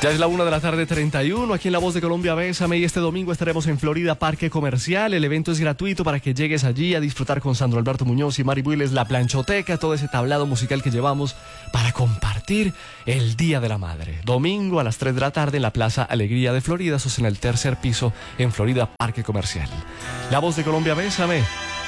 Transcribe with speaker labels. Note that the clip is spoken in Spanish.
Speaker 1: Ya es la 1:31 aquí en La Voz de Colombia, Bésame, y este domingo estaremos en Florida Parque Comercial. El evento es gratuito para que llegues allí a disfrutar con Sandro Alberto Muñoz y Mari Builes, la planchoteca, todo ese tablado musical que llevamos para compartir el Día de la Madre. Domingo a las 3 de la tarde en la Plaza Alegría de Florida, eso es en el tercer piso en Florida Parque Comercial. La Voz de Colombia, Bésame.